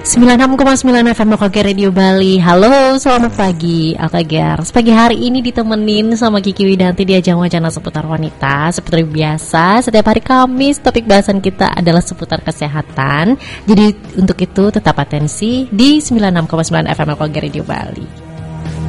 96,9 FM Lokage Radio Bali. Halo, selamat pagi Alkagers. Pagi hari ini ditemenin sama Kiki Widanti di ajang wacana seputar wanita. Seperti biasa, setiap hari Kamis topik bahasan kita adalah seputar kesehatan. Jadi untuk itu tetap atensi di 96,9 FM Lokage Radio Bali.